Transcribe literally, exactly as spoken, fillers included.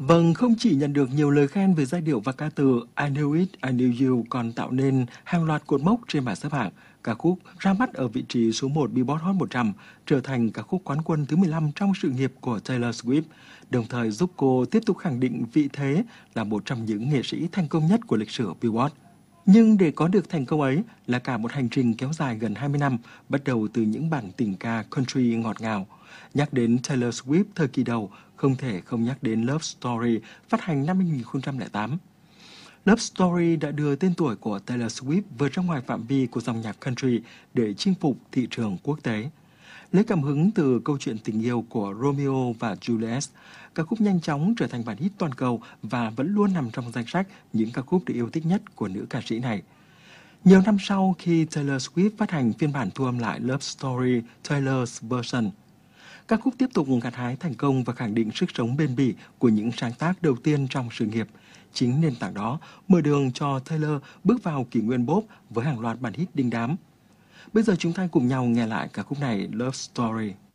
Vâng, không chỉ nhận được nhiều lời khen về giai điệu và ca từ I Knew It, I Knew You còn tạo nên hàng loạt cột mốc trên bảng xếp hạng. Ca khúc ra mắt ở vị trí số một Billboard Hot một trăm, trở thành ca khúc quán quân thứ mười lăm trong sự nghiệp của Taylor Swift, đồng thời giúp cô tiếp tục khẳng định vị thế là một trong những nghệ sĩ thành công nhất của lịch sử Billboard. Nhưng để có được thành công ấy là cả một hành trình kéo dài gần hai mươi năm, bắt đầu từ những bản tình ca country ngọt ngào. Nhắc đến Taylor Swift thời kỳ đầu, không thể không nhắc đến Love Story phát hành năm hai nghìn không trăm lẻ tám. Love Story đã đưa tên tuổi của Taylor Swift vượt ra ngoài phạm vi của dòng nhạc country để chinh phục thị trường quốc tế. Lấy cảm hứng từ câu chuyện tình yêu của Romeo và Juliet, ca khúc nhanh chóng trở thành bản hit toàn cầu và vẫn luôn nằm trong danh sách những ca khúc được yêu thích nhất của nữ ca sĩ này. Nhiều năm sau, khi Taylor Swift phát hành phiên bản thu âm lại Love Story Taylor's Version, ca khúc tiếp tục gặt hái thành công và khẳng định sức sống bền bỉ của những sáng tác đầu tiên trong sự nghiệp. Chính nền tảng đó mở đường cho Taylor bước vào kỷ nguyên pop với hàng loạt bản hit đình đám. Bây giờ chúng ta cùng nhau nghe lại ca khúc này, Love Story.